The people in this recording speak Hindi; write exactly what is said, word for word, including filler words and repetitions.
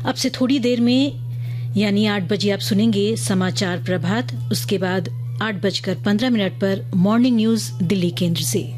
अब से थोड़ी देर में यानी आठ बजे आप सुनेंगे समाचार प्रभात। उसके बाद आठ बजकर पंद्रह मिनट पर मॉर्निंग न्यूज दिल्ली केंद्र से।